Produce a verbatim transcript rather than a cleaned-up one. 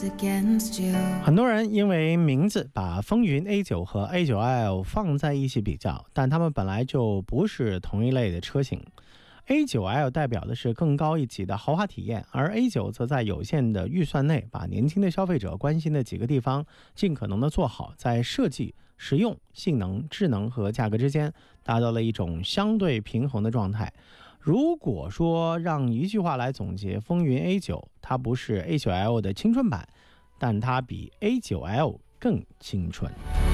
很多人因为名字把风云 A 九 和 A 九 L 放在一起比较，但它们本来就不是同一类的车型。A 九 L 代表的是更高一级的豪华体验，而 A 九 则在有限的预算内，把年轻的消费者关心的几个地方尽可能的做好，在设计、实用、性能、智能和价格之间达到了一种相对平衡的状态。如果说让一句话来总结风云 A 九， 它不是 A 九 L 的青春版，但它比 A 九 L 更青春。